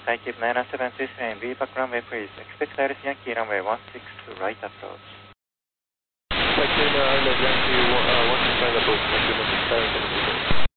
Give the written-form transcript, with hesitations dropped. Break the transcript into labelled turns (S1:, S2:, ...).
S1: Taikib 907 V back runway please. Expect Iris Yankee runway 16 to right approach.
S2: Taikib Island Yankee 16 right approach. Thank you, Mr. Silent.